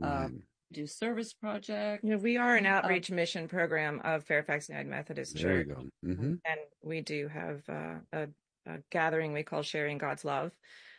Right. Do service project. We are an outreach mission program of Fairfax United Methodist There you Church. go. Mm-hmm. And we do have a gathering we call Sharing God's Love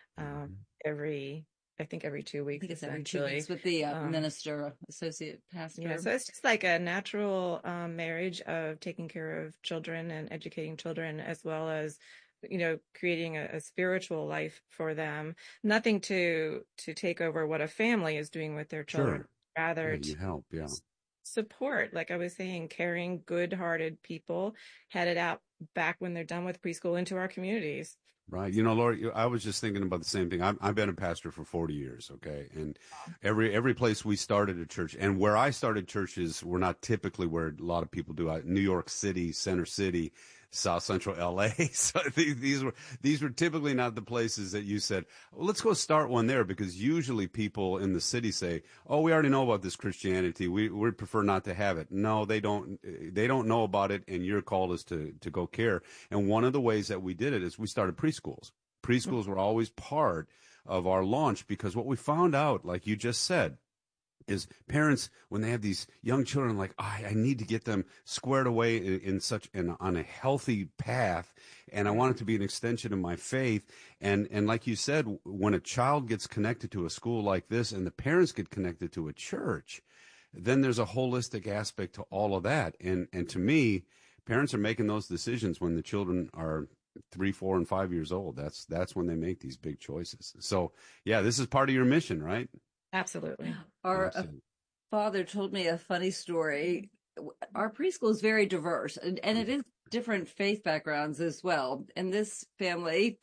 I think every 2 weeks. I think it's every 2 weeks with the minister, associate pastor. Yeah, so it's just like a natural marriage of taking care of children and educating children, as well as creating a spiritual life for them. Nothing to take over what a family is doing with their children. Sure. Rather you help, yeah. Support, like I was saying, caring, good-hearted people headed out back when they're done with preschool into our communities. Right. Lori, I was just thinking about the same thing. I've been a pastor for 40 years. Okay. And every place we started a church, and where I started churches were not typically where a lot of people do. New York City, Center City, South Central LA. So these were typically not the places that you said, well, let's go start one there, because usually people in the city say, oh, we already know about this Christianity. We prefer not to have it. No, they don't know about it. And your call is to go care. And one of the ways that we did it is we started preschools. Preschools were always part of our launch, because what we found out, like you just said, is parents, when they have these young children, like, I need to get them squared away on a healthy path. And I want it to be an extension of my faith. And like you said, when a child gets connected to a school like this and the parents get connected to a church, then there's a holistic aspect to all of that. And to me, parents are making those decisions when the children are 3, 4, and 5 years old. That's when they make these big choices. So yeah, this is part of your mission, right? Absolutely. Our father told me a funny story. Our preschool is very diverse, and it is different faith backgrounds as well. And this family,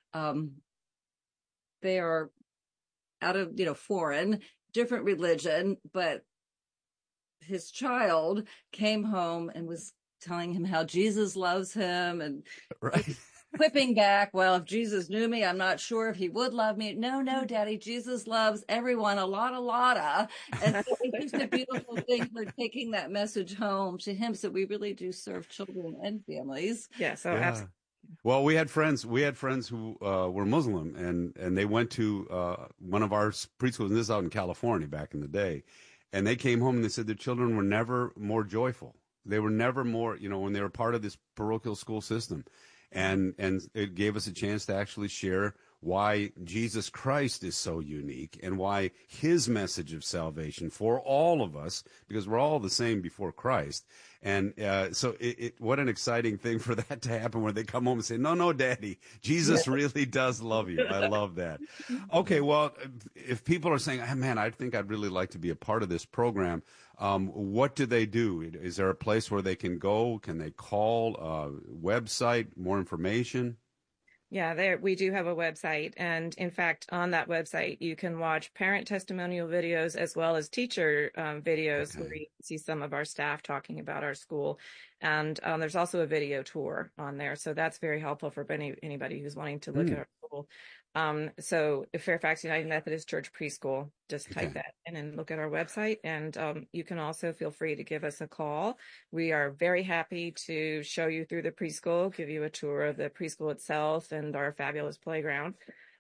they are out of, foreign, different religion, but his child came home and was telling him how Jesus loves him, and right. Whipping back, well, if Jesus knew me, I'm not sure if he would love me. No, Daddy, Jesus loves everyone, a lot. And so it's just a beautiful thing for taking that message home to him. So we really do serve children and families. Yeah, so absolutely. Well, we had friends who were Muslim, and they went to one of our preschools, and this is out in California back in the day. And they came home and they said their children were never more joyful. They were never more, when they were part of this parochial school system. And it gave us a chance to actually share why Jesus Christ is so unique and why his message of salvation for all of us, because we're all the same before Christ. And so what an exciting thing for that to happen, where they come home and say, no, Daddy, Jesus really does love you. I love that. Okay, well, if people are saying, man, I think I'd really like to be a part of this program, what do they do? Is there a place where they can go? Can they call? Website, more information? Yeah, we do have a website. And in fact, on that website, you can watch parent testimonial videos as well as teacher videos where you can see some of our staff talking about our school. And there's also a video tour on there. So that's very helpful for anybody who's wanting to look at our school. So Fairfax United Methodist Church Preschool, just type that in and look at our website. And you can also feel free to give us a call. We are very happy to show you through the preschool, give you a tour of the preschool itself and our fabulous playground.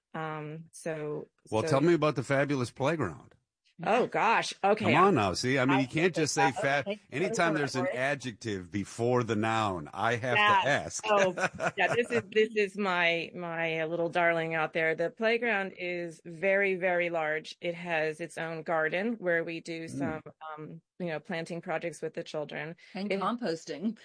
Tell me about the fabulous playground. Oh gosh. Okay. Come on now. See, I mean, you can't just say fat. Anytime there's an adjective before the noun, I have to ask. This is my little darling out there. The playground is very, very large. It has its own garden where we do some, planting projects with the children and composting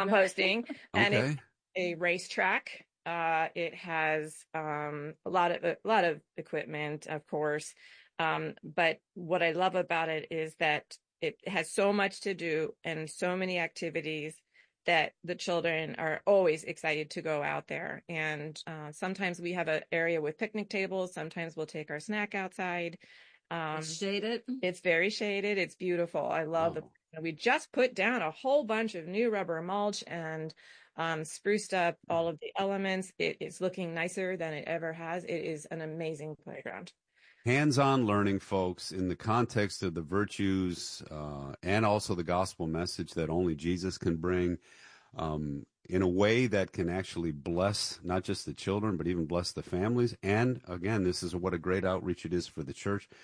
and a racetrack. It has a lot of equipment, of course. But what I love about it is that it has so much to do and so many activities that the children are always excited to go out there. And sometimes we have an area with picnic tables. Sometimes we'll take our snack outside. It's shaded. It's very shaded. It's beautiful. I love we just put down a whole bunch of new rubber mulch and spruced up all of the elements. It is looking nicer than it ever has. It is an amazing playground. Hands-on learning, folks, in the context of the virtues and also the gospel message that only Jesus can bring, in a way that can actually bless not just the children, but even bless the families. And again, this is what a great outreach it is for the church.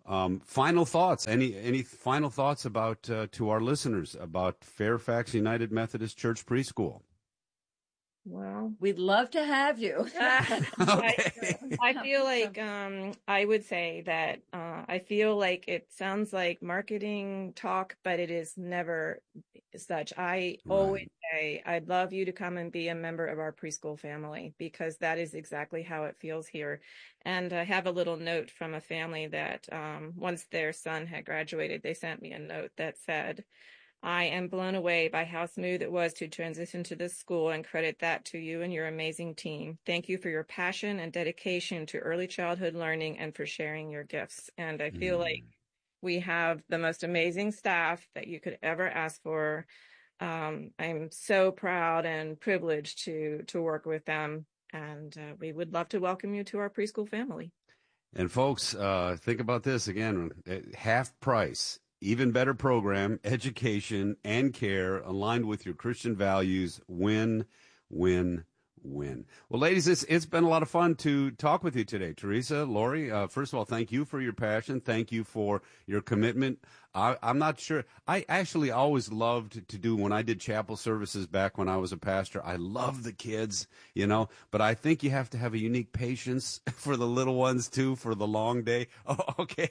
Final thoughts? Any final thoughts about to our listeners about Fairfax United Methodist Church Preschool? Well, we'd love to have you. Okay. I feel like I would say that I feel like it sounds like marketing talk, but it is never such. I always say I'd love you to come and be a member of our preschool family, because that is exactly how it feels here. And I have a little note from a family that once their son had graduated, they sent me a note that said, "I am blown away by how smooth it was to transition to this school, and credit that to you and your amazing team. Thank you for your passion and dedication to early childhood learning and for sharing your gifts." And I feel like we have the most amazing staff that you could ever ask for. I'm so proud and privileged to work with them, and we would love to welcome you to our preschool family. And folks, think about this again, half price. Even better program, education and care aligned with your Christian values. Win, win, win. Well, ladies, it's been a lot of fun to talk with you today. Teresa, Lori, first of all, thank you for your passion. Thank you for your commitment. I'm not sure. I actually always loved to do, when I did chapel services back when I was a pastor, I loved the kids, but I think you have to have a unique patience for the little ones too, for the long day. Oh, okay.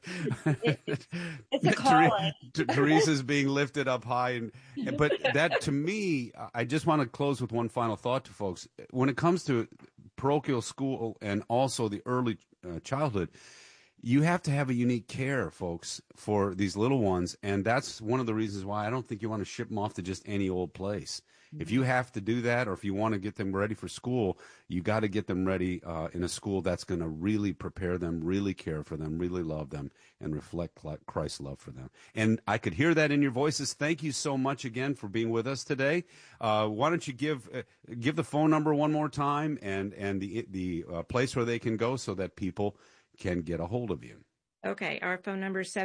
It's a calling. Teresa's being lifted up high. But that, to me, I just want to close with one final thought to folks. When it comes to parochial school and also the early childhood, you have to have a unique care, folks, for these little ones. And that's one of the reasons why I don't think you want to ship them off to just any old place. Mm-hmm. If you have to do that, or if you want to get them ready for school, you got to get them ready in a school that's going to really prepare them, really care for them, really love them, and reflect Christ's love for them. And I could hear that in your voices. Thank you so much again for being with us today. Why don't you give the phone number one more time and the place where they can go so that people can get a hold of you. Okay, our phone number is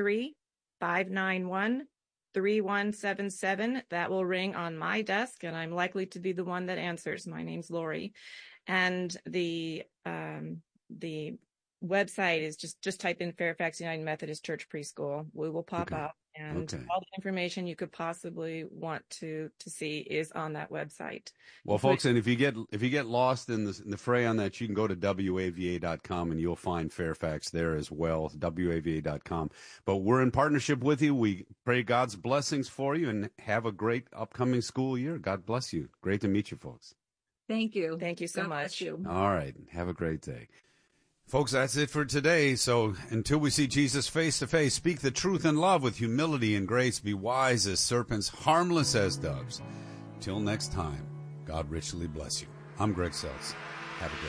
703-591-3177. That will ring on my desk, and I'm likely to be the one that answers. My name's Lori. And the website is just type in Fairfax United Methodist Church Preschool. We will pop up, and all the information you could possibly want to see is on that website. Well, folks, and if you get lost in the fray on that, you can go to WAVA.com and you'll find Fairfax there as well, WAVA.com. But we're in partnership with you. We pray God's blessings for you, and have a great upcoming school year. God bless you. Great to meet you, folks. Thank you. Thank you so much. All right. Have a great day. Folks, that's it for today. So until we see Jesus face to face, speak the truth in love with humility and grace. Be wise as serpents, harmless as doves. Till next time, God richly bless you. I'm Greg Seltz. Have a great day.